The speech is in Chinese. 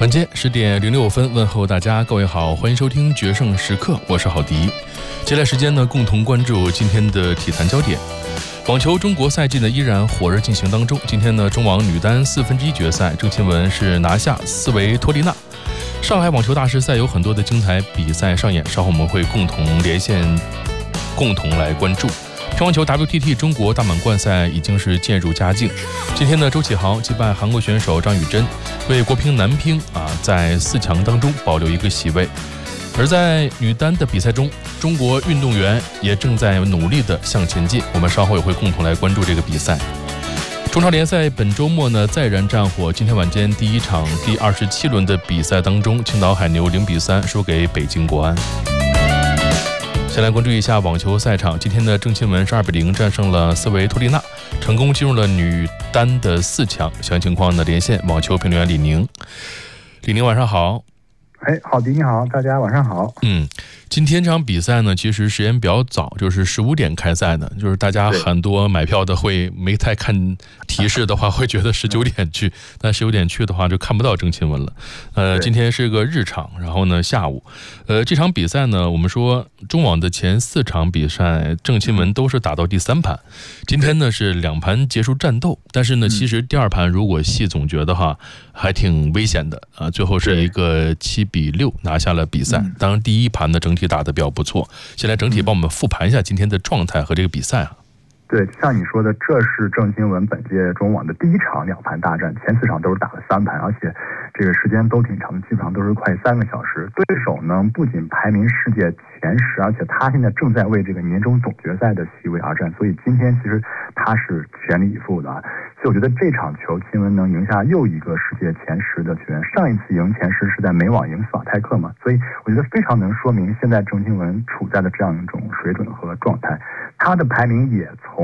晚间10点06分，问候大家，各位好，欢迎收听决胜时刻，我是郝迪。接下来时间呢，共同关注今天的体坛焦点。网球中国赛季呢依然火热进行当中。今天呢，中网女单1/4决赛，郑钦文是拿下斯维托利娜。上海网球大师赛有很多的精彩比赛上演，稍后我们会共同连线，共同来关注。乒乓球 WTT 中国大满贯赛已经是渐入佳境。今天呢，周启豪击败韩国选手张雨珍，为国乒男乒在4强当中保留一个席位。而在女单的比赛中，中国运动员也正在努力地向前进，我们稍后也会共同来关注这个比赛。中超联赛本周末呢再燃战火，今天晚间第一场第27轮的比赛当中，青岛海牛0-3输给北京国安。先来关注一下网球赛场，今天的郑钦文是2-0战胜了斯维托利娜，成功进入了女单的4强。详情情况呢，连线网球评论员李宁。李宁晚上好。 郝迪你好，大家晚上好。 今天这场比赛呢，其实时间比较早，就是15点开赛的，就是大家很多买票的会没太看提示的话，会觉得19点去，但19点去的话就看不到郑钦文了。今天是个日场，然后呢下午，这场比赛呢，我们说中网的前4场比赛，郑钦文都是打到第3盘，今天呢是2盘结束战斗，但是呢，其实第2盘如果细总结的话，还挺危险的啊，最后是一个7-6拿下了比赛。当然第1盘呢整体打得比较不错，先来整体帮我们复盘一下今天的状态和这个比赛啊。 对，像你说的，这是郑钦文本届中网的第1场2盘大战，前4场都是打了3盘，而且这个时间都挺长的，基本上都是快3个小时。对手呢不仅排名世界前10，而且他现在正在为这个年终总决赛的席位而战，所以今天其实他是全力以赴的啊。所以我觉得这场球钦文能赢下又一个世界前10的球员，上一次赢前10是在美网赢斯瓦泰克嘛，所以我觉得非常能说明现在郑钦文处在的这样一种水准和状态。他的排名也从